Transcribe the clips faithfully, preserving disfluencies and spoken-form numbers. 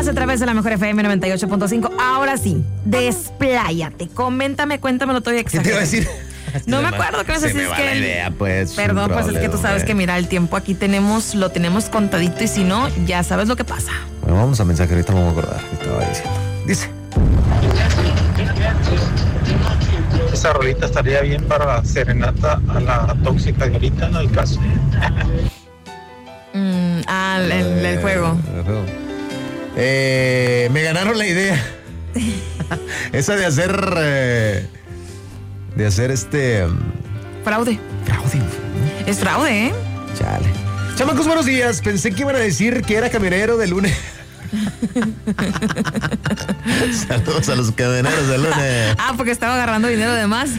a través de la Mejor F M noventa y ocho punto cinco. Ahora sí, despláyate. Coméntame, cuéntamelo todo. ¿Qué te iba a decir? No me acuerdo, que no sé si es que... la idea, pues. Perdón, pues es que tú sabes que mira, el tiempo aquí tenemos, lo tenemos contadito y si no, ya sabes lo que pasa. Bueno, vamos a mensaje, ahorita me voy a acordar. Estaba diciendo. Dice. Esa rolita estaría bien para la serenata a la tóxica de ahorita, ¿no? El caso. Mm, ah, el, el, el juego. El juego. Eh, me ganaron la idea. Esa de hacer... Eh, de hacer este... Um, fraude. Fraude. Es fraude, ¿eh? Chale. Chamacos, buenos días. Pensé que iban a decir que era camionero de lunes. Saludos a los camioneros de lunes. Ah, porque estaba agarrando dinero de más.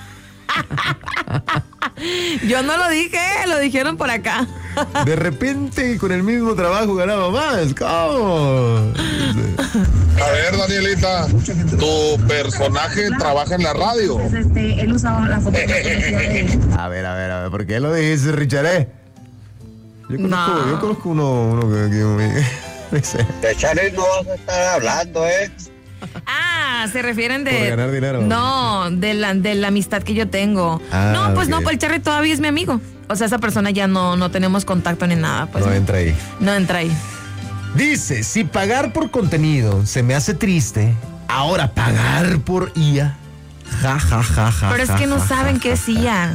Yo no lo dije, lo dijeron por acá. De repente con el mismo trabajo ganaba más. ¿Cómo? A ver, Danielita, tu personaje trabaja en la radio. Él usaba la foto. A ver, a ver, a ver, ¿por qué lo dices, Richard? Yo conozco, No. yo conozco uno, uno que aquí me dice. De Charlie no vas a estar hablando, ¿eh? Ah, se refieren de... Por ganar dinero. No, de la, de la amistad que yo tengo. Ah, no, pues ok. no, pues el Charlie todavía es mi amigo. O sea, esa persona ya no, no tenemos contacto ni nada. Pues No entra ahí. No entra ahí. Dice, si pagar por contenido se me hace triste, ahora pagar por I A. Ja, ja, ja, ja. Pero es ja, que no ja, saben ja, qué es ja, I A.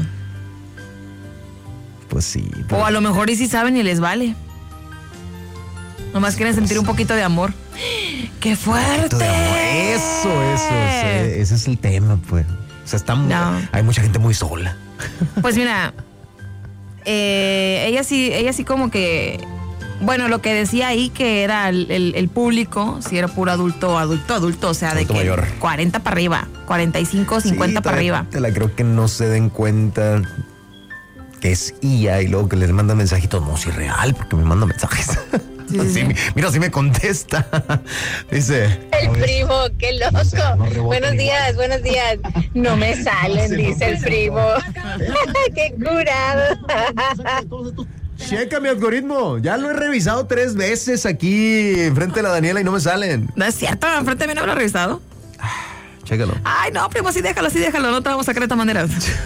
Pues sí. Pero... O a lo mejor y sí saben y les vale. Nomás quieren sentir un poquito de amor. ¡Qué fuerte! De amor. Eso, eso, ese, ese es el tema, pues. O sea, está muy- No. hay mucha gente muy sola. Pues mira, eh, ella sí, ella sí como que, bueno, lo que decía ahí que era el, el- el público, si era puro adulto, adulto, adulto, o sea, Adulto de que mayor. cuarenta para arriba, cuarenta y cinco, cincuenta Sí, para todavía arriba. Te la creo que no se den cuenta que es I A y luego que les mandan mensajitos. No, si es real, porque me manda mensajes. Sí, sí, Sí, sí. mi- mira, si me contesta. Dice. El primo, qué loco. no rebotan Buenos igual. días, buenos días. No me salen, dice el primo. Qué curado. Checa mi algoritmo. Ya lo he revisado tres veces aquí enfrente de la Daniela y no me salen. No es cierto, enfrente de mí no me lo he revisado. Chécalo. Ay, no, primo, sí déjalo, sí déjalo, no te vamos a sacar de esta manera.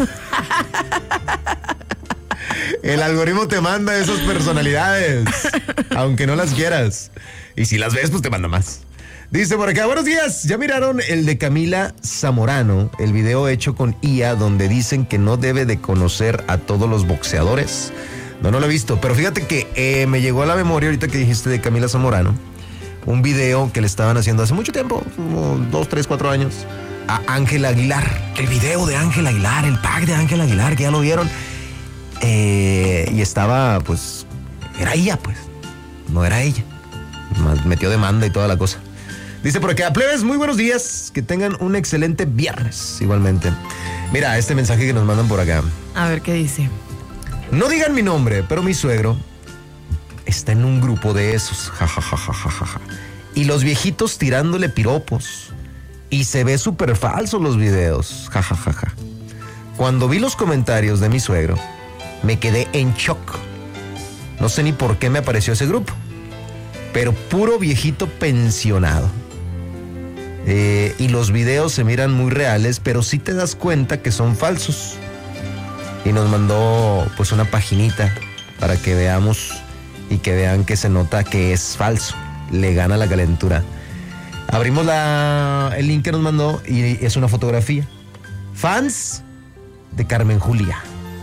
El algoritmo te manda esas personalidades, aunque no las quieras. Y si las ves, pues te manda más. Dice por acá, buenos días. ¿Ya miraron el de Camila Zamorano? El video hecho con I A donde dicen que no debe de conocer a todos los boxeadores. No, no lo he visto, pero fíjate que eh, me llegó a la memoria ahorita que dijiste de Camila Zamorano. Un video que le estaban haciendo hace mucho tiempo, como dos, tres, cuatro años, a Ángela Aguilar. El video de Ángela Aguilar, el pack de Ángela Aguilar, que ya lo vieron. Eh, y estaba, pues, era ella, pues, no era ella. Más metió demanda y toda la cosa. Dice por acá, plebes, muy buenos días, que tengan un excelente viernes, igualmente. Mira, este mensaje que nos mandan por acá. A ver qué dice. No digan mi nombre, pero mi suegro está en un grupo de esos, ja, ja, ja, ja, ja, ja, ja. Y los viejitos tirándole piropos. Y se ve súper falso los videos, ja, ja, ja, ja. Cuando vi los comentarios de mi suegro, me quedé en shock. No sé ni por qué me apareció ese grupo, pero puro viejito pensionado. Eh, y los videos se miran muy reales, pero sí te das cuenta que son falsos. Y nos mandó pues una paginita para que veamos y que vean que se nota que es falso. Le gana la calentura. Abrimos la, el link que nos mandó y es una fotografía. Fans de Carmen Julia.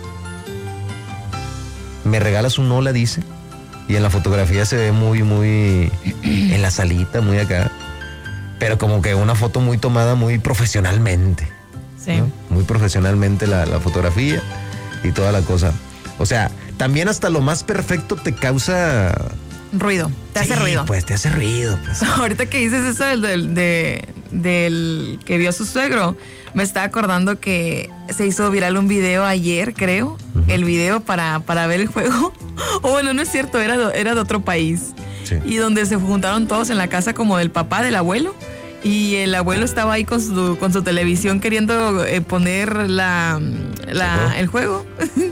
Me regalas un hola, dice. Y en la fotografía se ve muy, muy en la salita, muy acá. Pero como que una foto muy tomada muy profesionalmente. Sí. ¿no? Muy profesionalmente la, la fotografía y toda la cosa. O sea, también hasta lo más perfecto te causa... Ruido, te hace Sí, ruido. Pues te hace ruido. Pues. Ahorita que dices eso del, del, de- del que vio a su suegro, me estaba acordando que se hizo viral un video ayer, creo, uh-huh. el video para, para ver el juego. O bueno, no es cierto, era de, era de otro país. Sí. Y donde se juntaron todos en la casa como del papá, del abuelo, y el abuelo estaba ahí con su, con su televisión queriendo eh, poner la, la, el juego.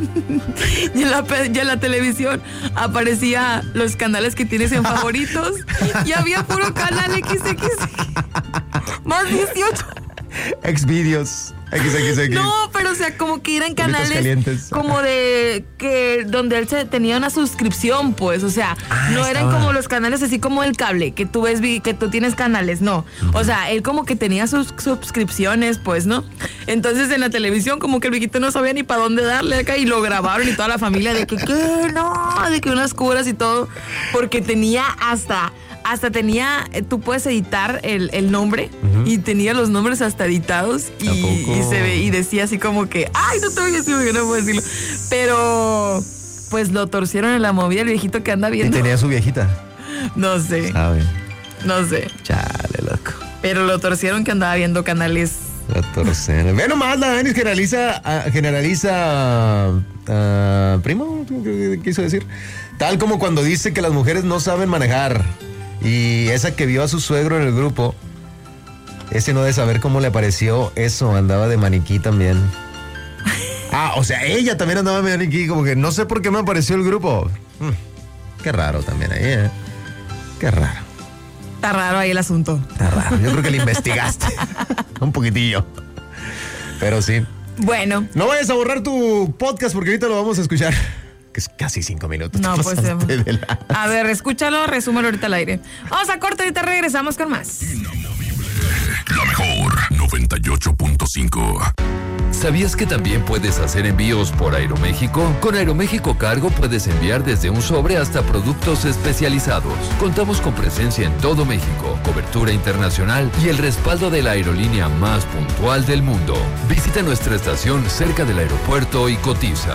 y, en la, y en la televisión aparecía los canales que tienes en favoritos y había puro canal equis equis. Más dieciocho. Xvideos. X X X. No, pero o sea, como que eran Bolitas canales calientes. como de que donde él se tenía una suscripción, pues, o sea, Ah, no eran estaba. como los canales así como el cable, que tú ves vi- que tú tienes canales, no. O sea, él como que tenía sus suscripciones, pues, ¿no? Entonces en la televisión como que el viejito no sabía ni para dónde darle acá y lo grabaron y toda la familia de que qué, no, de que unas curas y todo, porque tenía hasta Hasta tenía, eh, tú puedes editar el, el nombre uh-huh. y tenía los nombres hasta editados y, y se ve y decía así como que, ay, no te voy a decir porque no puedo decirlo. Pero pues lo torcieron en la movida el viejito que anda viendo. ¿Y tenía su viejita? No sé. ¿Sabe? No sé. Chale, loco. Pero lo torcieron que andaba viendo canales. La torcieron. Ve nomás, la Danis generaliza, uh, generaliza, uh, primo, ¿qué quiso decir? Tal como cuando dice que las mujeres no saben manejar. Y esa que vio a su suegro en el grupo, ese no debe saber cómo le apareció eso, andaba de maniquí también. Ah, o sea, ella también andaba de maniquí, como que no sé por qué me apareció el grupo. Hmm, qué raro también ahí, ¿eh? Qué raro. Está raro ahí el asunto. Está raro, yo creo que le investigaste. Un poquitillo. Pero sí. Bueno. No vayas a borrar tu podcast porque ahorita lo vamos a escuchar. Que es casi cinco minutos. No, pues la... A ver, escúchalo, resúmelo ahorita al aire. Vamos a corte, ahorita regresamos con más. La mejor noventa y ocho punto cinco. ¿Sabías que también puedes hacer envíos por Aeroméxico? Con Aeroméxico Cargo puedes enviar desde un sobre hasta productos especializados. Contamos con presencia en todo México, cobertura internacional y el respaldo de la aerolínea más puntual del mundo. Visita nuestra estación cerca del aeropuerto y cotiza.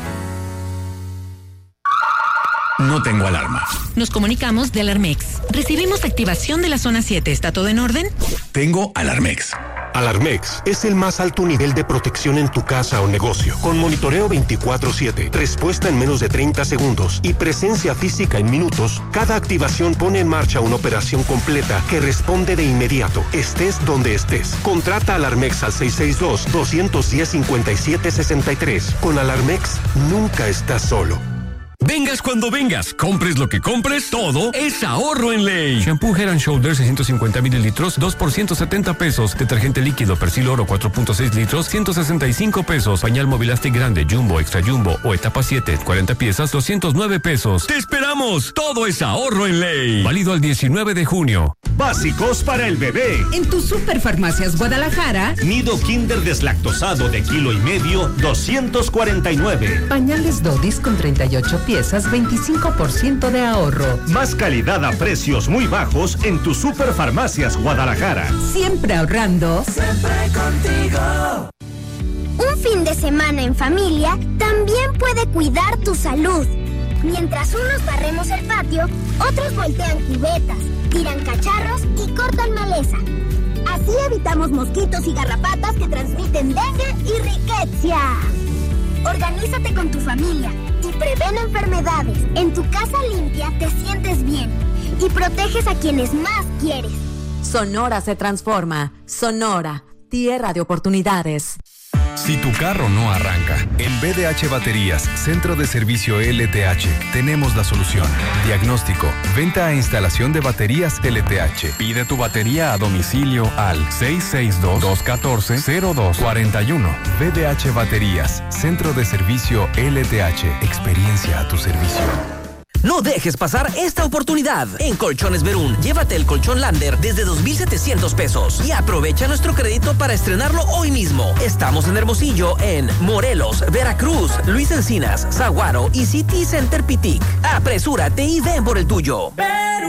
No tengo alarma. Nos comunicamos de Alarmex. Recibimos activación de la zona siete. ¿Está todo en orden? Tengo Alarmex. Alarmex es el más alto nivel de protección en tu casa o negocio. Con monitoreo veinticuatro siete, respuesta en menos de treinta segundos y presencia física en minutos, cada activación pone en marcha una operación completa que responde de inmediato, estés donde estés. Contrata Alarmex al seis seis dos, dos uno cero, cinco siete seis tres. Con Alarmex nunca estás solo. Vengas cuando vengas, compres lo que compres, todo es ahorro en ley. Shampoo Head and Shoulders seiscientos cincuenta mililitros, dos por ciento setenta pesos. Detergente líquido Persil Oro cuatro punto seis litros, ciento sesenta y cinco pesos. Pañal Movilastic grande, Jumbo, Extra Jumbo o Etapa siete, cuarenta piezas, doscientos nueve pesos. ¡Te esperamos! Todo es ahorro en ley. Válido al diecinueve de junio. Básicos para el bebé. En tu Superfarmacias Guadalajara. Nido Kinder deslactosado de kilo y medio, doscientos cuarenta y nueve. Pañales Dodis con treinta y ocho piezas, veinticinco por ciento de ahorro. Más calidad a precios muy bajos en tu Superfarmacias Guadalajara. Siempre ahorrando. Siempre contigo. Un fin de semana en familia también puede cuidar tu salud. Mientras unos barremos el patio, otros voltean cubetas, tiran cacharros y cortan maleza. Así evitamos mosquitos y garrapatas que transmiten dengue y riqueza. Organízate con tu familia y prevén enfermedades. En tu casa limpia te sientes bien y proteges a quienes más quieres. Sonora se transforma. Sonora, tierra de oportunidades. Si tu carro no arranca, en B D H Baterías, Centro de Servicio L T H, tenemos la solución. Diagnóstico, venta e instalación de baterías L T H. Pide tu batería a domicilio al seis seis dos, dos uno cuatro, cero dos cuatro uno. B D H Baterías, Centro de Servicio L T H, experiencia a tu servicio. No dejes pasar esta oportunidad. En Colchones Verún, llévate el colchón Lander desde dos mil setecientos pesos y aprovecha nuestro crédito para estrenarlo hoy mismo. Estamos en Hermosillo, en Morelos, Veracruz, Luis Encinas, Zaguaro y City Center Pitic. Apresúrate y ven por el tuyo.